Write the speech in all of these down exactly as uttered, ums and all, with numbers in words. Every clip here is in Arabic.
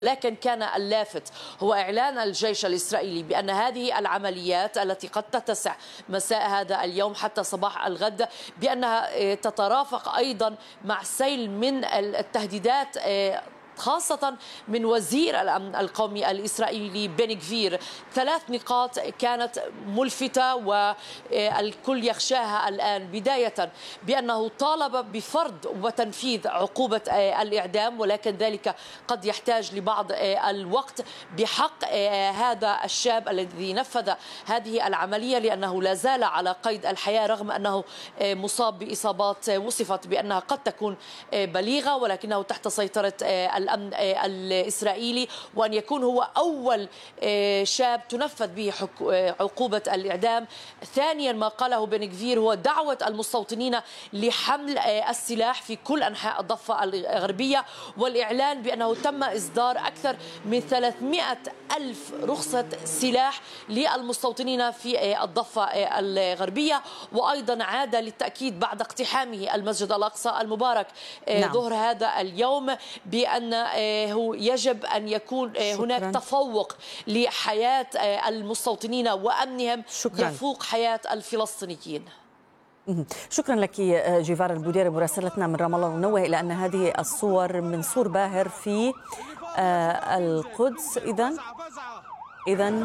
لكن كان اللافت هو إعلان الجيش الإسرائيلي بأن هذه العمليات التي قد تتسع مساء هذا اليوم حتى صباح الغد بأنها تترافق أيضا مع سيل من التهديدات خاصة من وزير الأمن القومي الإسرائيلي بن غفير. ثلاث نقاط كانت ملفتة والكل يخشاها الآن، بداية بأنه طالب بفرض وتنفيذ عقوبة الإعدام، ولكن ذلك قد يحتاج لبعض الوقت بحق هذا الشاب الذي نفذ هذه العملية، لأنه لا زال على قيد الحياة رغم أنه مصاب بإصابات وصفت بأنها قد تكون بليغة، ولكنه تحت سيطرة الأمن الإسرائيلي، وأن يكون هو أول شاب تنفذ به عقوبة الإعدام. ثانيا ما قاله بن غفير هو دعوة المستوطنين لحمل السلاح في كل أنحاء الضفة الغربية، والإعلان بأنه تم إصدار أكثر من ثلاثمئة ألف رخصة سلاح للمستوطنين في الضفة الغربية. وأيضا عاد للتأكيد بعد اقتحامه المسجد الأقصى المبارك نعم. ظهر هذا اليوم بأن هو يجب أن يكون هناك شكراً. تفوق لحياة المستوطنين وأمنهم شكراً. يفوق حياة الفلسطينيين. شكرا لك جيفار البوديري مراسلتنا من رام الله. ننوه إلى أن هذه الصور من سور باهر في القدس. إذن إذن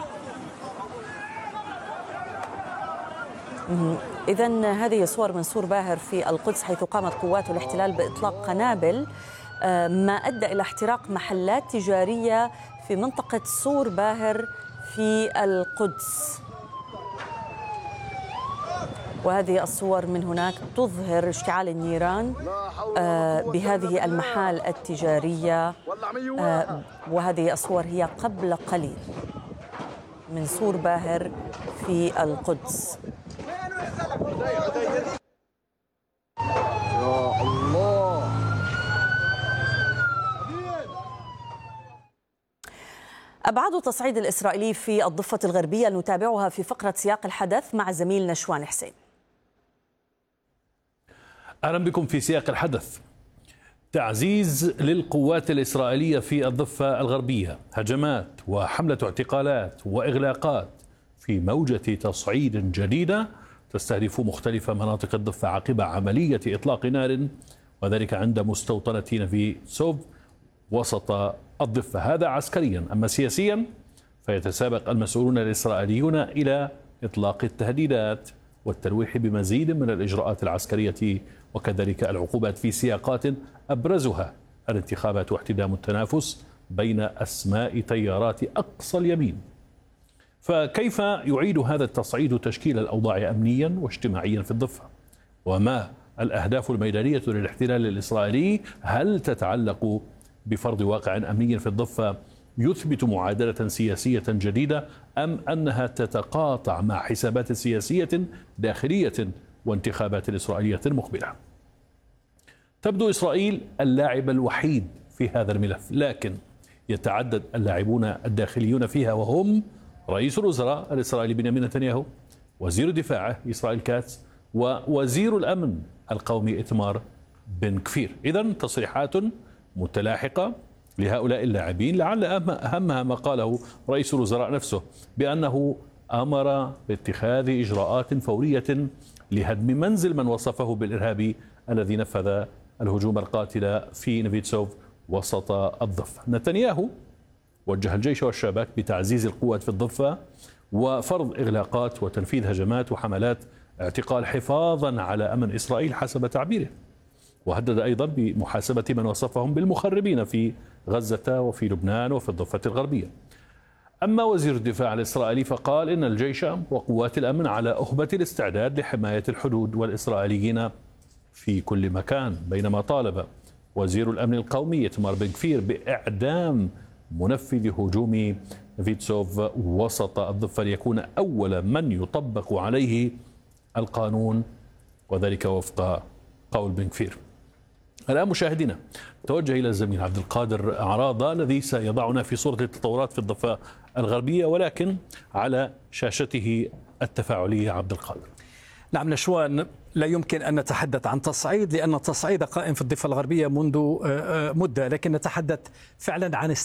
إذن هذه صور من سور باهر في القدس، حيث قامت قوات الاحتلال بإطلاق قنابل ما أدى إلى احتراق محلات تجارية في منطقة سور باهر في القدس. وهذه الصور من هناك تظهر اشتعال النيران بهذه المحال التجارية، وهذه الصور هي قبل قليل من سور باهر في القدس. يا الله. أبعاد التصعيد الإسرائيلي في الضفة الغربية نتابعها في فقرة سياق الحدث مع زميل نشوان حسين. أهلا بكم في سياق الحدث. تعزيز للقوات الإسرائيلية في الضفة الغربية، هجمات وحملة اعتقالات وإغلاقات في موجة تصعيد جديدة تستهدف مختلف مناطق الضفة عقب عملية إطلاق نار، وذلك عند مستوطنة نيفيتسوف وسط الضفة. هذا عسكريا. أما سياسيا فيتسابق المسؤولون الإسرائيليون إلى إطلاق التهديدات والتلويح بمزيد من الإجراءات العسكرية وكذلك العقوبات في سياقات أبرزها الانتخابات واحتدام التنافس بين أسماء تيارات أقصى اليمين. فكيف يعيد هذا التصعيد تشكيل الأوضاع أمنيا واجتماعيا في الضفة؟ وما الأهداف الميدانية للاحتلال الإسرائيلي؟ هل تتعلق بفرض واقع أمني في الضفة يثبت معادلة سياسية جديدة، أم أنها تتقاطع مع حسابات سياسية داخلية وانتخابات إسرائيلية مقبلة؟ تبدو إسرائيل اللاعب الوحيد في هذا الملف، لكن يتعدد اللاعبون الداخليون فيها، وهم رئيس الوزراء الإسرائيلي بنيامين نتنياهو، وزير دفاعه إسرائيل كاتس، ووزير الأمن القومي إيتمار بن غفير. إذن تصريحات متلاحقة لهؤلاء اللاعبين، لعل أهمها ما قاله رئيس الوزراء نفسه بأنه أمر باتخاذ إجراءات فورية لهدم منزل من وصفه بالإرهابي الذي نفذ الهجوم القاتل في نيفيتسوف وسط الضفة. نتنياهو وجه الجيش والشباك بتعزيز القوات في الضفة وفرض إغلاقات وتنفيذ هجمات وحملات اعتقال حفاظا على أمن إسرائيل حسب تعبيره، وهدد أيضا بمحاسبة من وصفهم بالمخربين في غزة وفي لبنان وفي الضفة الغربية. أما وزير الدفاع الإسرائيلي فقال إن الجيش وقوات الأمن على أهبة الاستعداد لحماية الحدود والإسرائيليين في كل مكان، بينما طالب وزير الأمن القومي إيتمار بن غفير بإعدام منفذ هجوم نيفيتسوف وسط الضفة ليكون أول من يطبق عليه القانون، وذلك وفق قول بن غفير. الآن مشاهدينا توجه إلى الزميل عبد القادر عراضة الذي سيضعنا في صورة التطورات في الضفة الغربية، ولكن على شاشته التفاعلية. عبد القادر. نعم نشوان، لا يمكن أن نتحدث عن تصعيد لأن التصعيد قائم في الضفة الغربية منذ مدة، لكن نتحدث فعلا عن